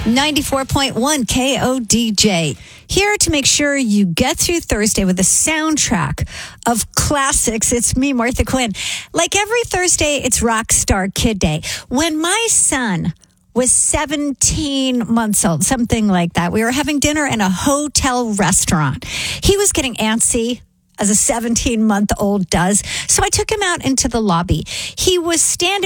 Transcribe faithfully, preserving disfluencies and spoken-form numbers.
ninety-four point one K O D J. Here to make sure you get through Thursday with a soundtrack of classics. It's me, Martha Quinn. Like every Thursday, it's Rockstar Kid Day. When my son was seventeen months old, something like that, we were having dinner in a hotel restaurant. He was getting antsy, as a seventeen-month-old does. So I took him out into the lobby. He was standing